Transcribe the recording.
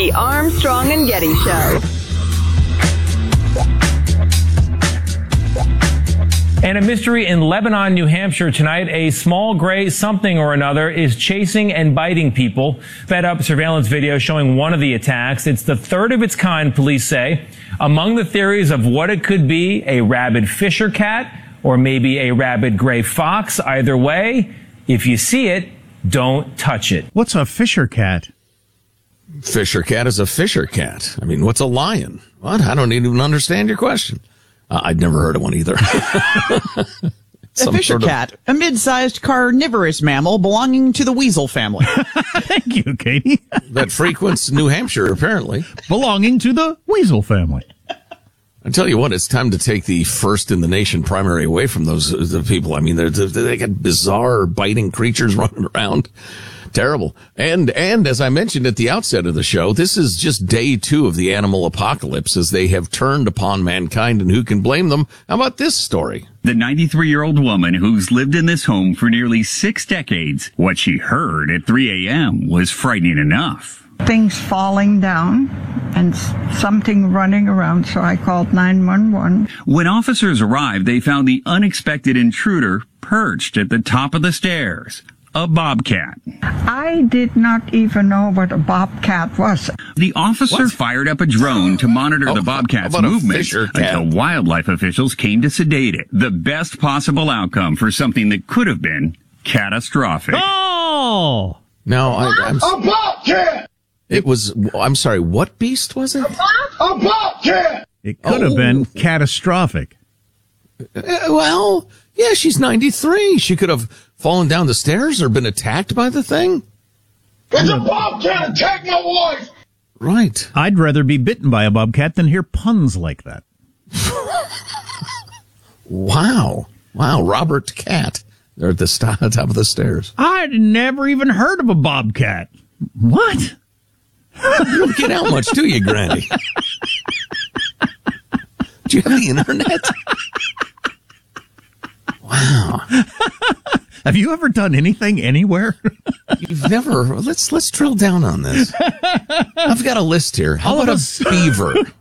The Armstrong and Getty Show. And a mystery in Lebanon, New Hampshire tonight. A small gray something or another is chasing and biting people. Fed up surveillance video showing one of the attacks. It's the third of its kind, police say. Among the theories of what it could be, a rabid fisher cat or maybe a rabid gray fox. Either way, if you see it, don't touch it. What's a fisher cat? Fisher cat is a fisher cat. I mean, what's a lion? What? I don't even understand your question. I'd never heard of one either. A fisher cat, a mid-sized carnivorous mammal belonging to the weasel family. Thank you, Katie. That frequents New Hampshire, apparently. Belonging to the weasel family. I tell you what, it's time to take the first in the nation primary away from the people. I mean, they got bizarre biting creatures running around. Terrible. And as I mentioned at the outset of the show, this is just day 2 of the animal apocalypse as they have turned upon mankind, and who can blame them? How about this story? The 93-year-old woman who's lived in this home for nearly 6 decades. What she heard at 3 a.m. was frightening enough. Things falling down and something running around, so I called 911. When officers arrived, they found the unexpected intruder perched at the top of the stairs. A bobcat. I did not even know what a bobcat was. The officer fired up a drone to monitor the bobcat's movement until wildlife officials came to sedate it. The best possible outcome for something that could have been catastrophic. Oh! No, I'm a bobcat! It was, I'm sorry, what beast was it? A bobcat! It could have been catastrophic. Well, yeah, she's 93. She could have fallen down the stairs or been attacked by the thing. It's a bobcat attacked my wife! Right. I'd rather be bitten by a bobcat than hear puns like that. Wow. Robert Cat. They're at the top of the stairs. I'd never even heard of a bobcat. What? You don't get out much, do you, Granny? Do you have the internet? Wow. Have you ever done anything anywhere? You've never. Let's drill down on this. I've got a list here. How about a beaver?